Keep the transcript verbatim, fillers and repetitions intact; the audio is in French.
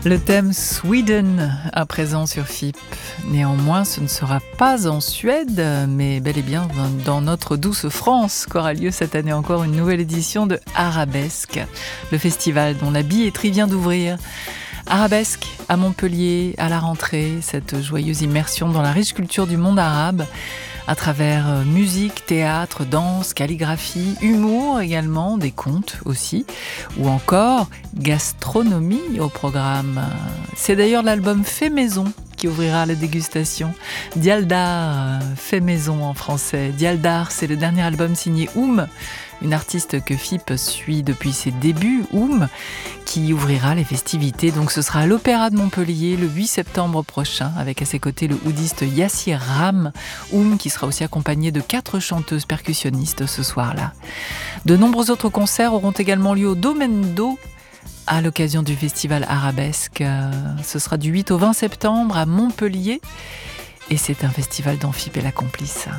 Le thème Sweden à présent sur F I P. Néanmoins, ce ne sera pas en Suède, mais bel et bien dans notre douce France qu'aura lieu cette année encore une nouvelle édition de Arabesque, le festival dont la billetterie vient d'ouvrir. Arabesque à Montpellier, à la rentrée, cette joyeuse immersion dans la riche culture du monde arabe, à travers musique, théâtre, danse, calligraphie, humour également, des contes aussi, ou encore gastronomie au programme. C'est d'ailleurs l'album Fait Maison qui ouvrira la dégustation. Dialdar, fait maison en français. Dialdar, c'est le dernier album signé Oum, une artiste que F I P suit depuis ses débuts, Oum, qui ouvrira les festivités. Donc ce sera à l'Opéra de Montpellier le huit septembre prochain, avec à ses côtés le oudiste Yassir Ram, Oum qui sera aussi accompagné de quatre chanteuses percussionnistes ce soir-là. De nombreux autres concerts auront également lieu au Domaine d'Eau, à l'occasion du festival Arabesque. Ce sera du huit au vingt septembre à Montpellier et c'est un festival dont F I P est la complice.